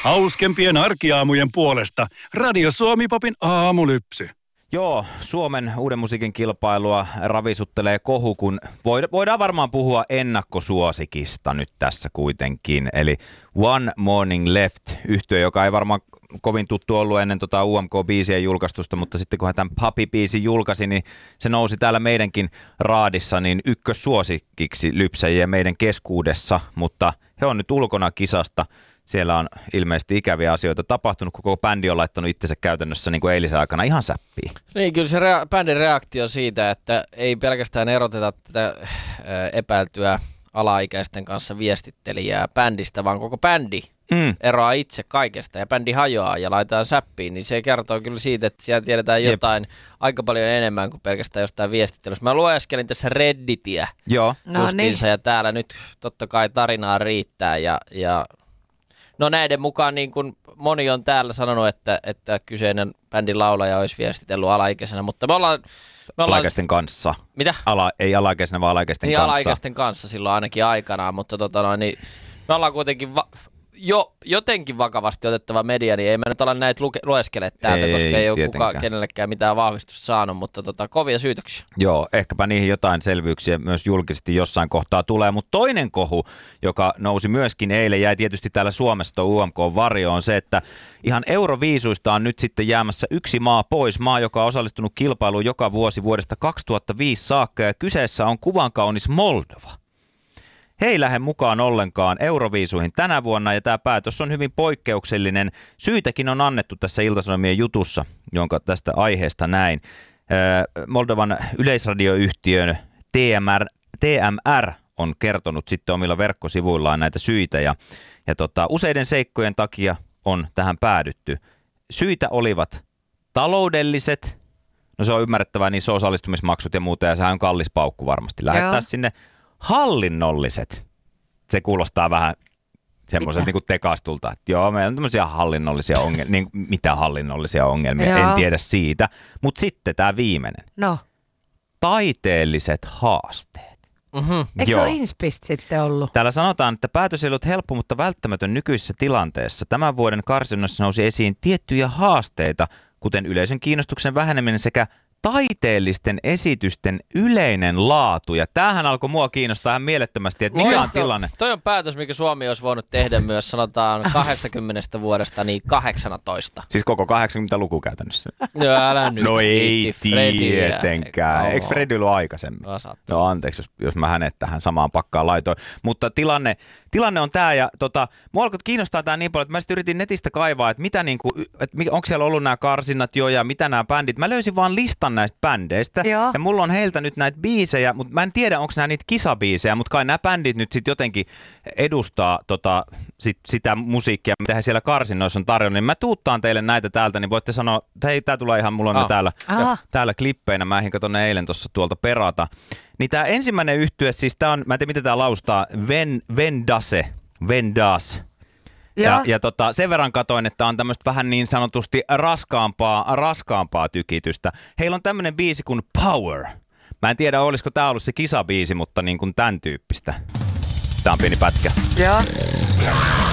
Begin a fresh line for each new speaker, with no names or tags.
Hauskempien arkiaamujen puolesta Radio Suomi Popin aamulypsy.
Joo, Suomen uuden musiikin kilpailua ravisuttelee kohu, kun voidaan varmaan puhua ennakkosuosikista nyt tässä kuitenkin. Eli One Morning Left, yhtye, joka ei varmaan kovin tuttu ollut ennen UMK-biisien julkaistusta, mutta sitten kun hän tämän Papi-biisin julkaisi, niin se nousi täällä meidänkin raadissa niin ykkössuosikiksi lypsäjiä meidän keskuudessa, mutta he on nyt ulkona kisasta. Siellä on ilmeisesti ikäviä asioita tapahtunut, koko bändi on laittanut itsensä käytännössä niin kuin eilisen aikana ihan säppiin.
Niin, kyllä se bändin reaktio siitä, että ei pelkästään eroteta tätä epäiltyä alaikäisten kanssa viestittelijää bändistä, vaan koko bändi eroaa itse kaikesta ja bändi hajoaa ja laitetaan säppiin, niin se kertoo kyllä siitä, että siellä tiedetään jotain aika paljon enemmän kuin pelkästään jostain viestittelystä. Mä lueskelin tässä Redditiä justiinsa ja täällä nyt totta kai tarinaa riittää ja no näiden mukaan niin kuin moni on täällä sanonut, että kyseinen bändin laulaja olisi viestitellyt alaikäisenä, mutta me ollaan
alaikäisten kanssa.
Mitä?
Ei alaikäisenä, vaan alaikäisten kanssa.
Alaikäisten kanssa silloin ainakin aikanaan, mutta niin me ollaan kuitenkin jotenkin vakavasti otettava media, niin ei me nyt olla näitä lueskele täältä, koska ei ole kukaan kenellekään mitään vahvistusta saanut, mutta kovia syytöksiä. Joo, ehkäpä niihin jotain selvyyksiä myös julkisesti jossain kohtaa tulee, mutta toinen kohu, joka nousi myöskin eilen, jäi tietysti täällä Suomessa UMK-varjo, on se, että ihan Euroviisuista on nyt sitten jäämässä yksi maa pois, maa, joka on osallistunut kilpailuun joka vuosi vuodesta 2005 saakka, ja kyseessä on kuvankaunis Moldova. He ei lähde mukaan ollenkaan Euroviisuihin tänä vuonna, ja tämä päätös on hyvin poikkeuksellinen. Syytäkin on annettu tässä Ilta-Sanomien jutussa, jonka tästä aiheesta näin. Moldovan yleisradioyhtiön TMR on kertonut sitten omilla verkkosivuillaan näitä syitä, ja useiden seikkojen takia on tähän päädytty. Syitä olivat taloudelliset, no se on ymmärrettävää, niissä on osallistumismaksut ja muuta, ja sehän on kallis paukku varmasti lähettää sinne. Hallinnolliset. Se kuulostaa vähän semmoiselta niin kuin tekastulta, että joo, meillä on tämmöisiä hallinnollisia ongelmia. Niin, mitä hallinnollisia ongelmia? En tiedä siitä. Mutta sitten tämä viimeinen. No. Taiteelliset haasteet.
Eikö se ole Inspist sitten ollut?
Täällä sanotaan, että päätös ei ollut helppo, mutta välttämätön nykyisessä tilanteessa. Tämän vuoden karsinnoissa nousi esiin tiettyjä haasteita, kuten yleisön kiinnostuksen väheneminen sekä taiteellisten esitysten yleinen laatu. Ja tämähän alkoi mua kiinnostaa ihan mielettömästi, että mikä on tilanne.
Toi on päätös, mikä Suomi olisi voinut tehdä myös, sanotaan 20 vuodesta, niin 18.
Siis koko 80-luku käytännössä.
No älä nyt.
No ei tietenkään. Eikö Freddy ollut aikaisemmin? No anteeksi, jos mä hänet tähän samaan pakkaan laitoin. Mutta tilanne on tämä, ja mua alkoi kiinnostaa tämä niin paljon, että mä sitten yritin netistä kaivaa, että mitä niinku, että onko siellä ollut nämä karsinnat jo ja mitä nämä bändit. Mä löysin vaan listan näistä bändeistä. Joo. Ja mulla on heiltä nyt näitä biisejä, mutta mä en tiedä, onko nämä niitä kisabiisejä, mutta kai nämä bändit nyt sitten jotenkin edustaa sitä musiikkia, mitä he siellä karsinnoissa on tarjonnut. Niin mä tuuttaan teille näitä täältä, niin voitte sanoa, että hei, tää tulee ihan, mulla on täällä klippeinä, mä ehdin katon eilen tuossa tuolta perata. Niin tää ensimmäinen yhtye, siis tää on, mä en tiedä, mitä tää laustaa, Vendas. Ja sen verran katoin, että on tämmöistä vähän niin sanotusti raskaampaa tykitystä. Heillä on tämmöinen biisi kuin Power. Mä en tiedä, olisiko tää ollut se kisabiisi, mutta niin kuin tämän tyyppistä. Tää on pieni pätkä.
Joo.